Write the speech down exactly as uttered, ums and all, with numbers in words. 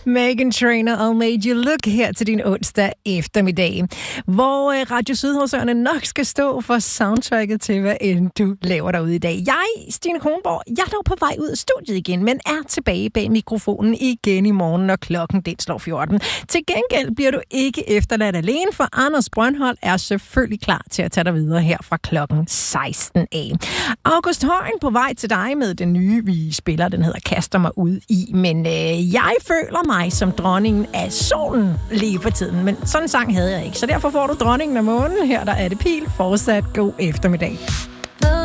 Meghan Trainor og Made You Look her til din onsdag eftermiddag, hvor Radio Sydhavsøerne nok skal stå for soundtracket til, hvad end du laver derude i dag. Jeg, Stine Kronborg, jeg er dog på vej ud af studiet igen, men er tilbage bag mikrofonen igen i morgen, når klokken den slår fjorten. Til gengæld bliver du ikke efterladt alene, for Anders Brøndholt er selvfølgelig klar til at tage dig videre her fra klokken seksten af. August Højen på vej til dig med den nye, vi spiller, den hedder Kaster mig ud i, men øh, jeg føler mig som dronningen af solen lige for tiden, men sådan en sang havde jeg ikke, så derfor får du dronningen af månen. Her der er det Pil. Fortsat god eftermiddag.